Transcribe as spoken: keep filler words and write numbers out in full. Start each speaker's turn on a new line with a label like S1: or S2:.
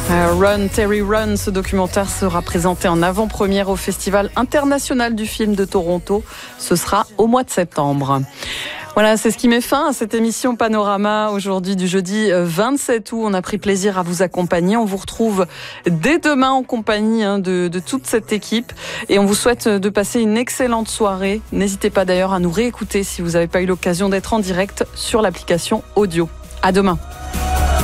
S1: Euh, Run, Terry Run, ce documentaire sera présenté en avant-première au Festival international du film de Toronto. Ce sera au mois de septembre. Voilà, c'est ce qui met fin à cette émission Panorama aujourd'hui du jeudi vingt-sept août. On a pris plaisir à vous accompagner. On vous retrouve dès demain en compagnie hein, de, de toute cette équipe et on vous souhaite de passer une excellente soirée. N'hésitez pas d'ailleurs à nous réécouter si vous n'avez pas eu l'occasion d'être en direct sur l'application audio. À demain.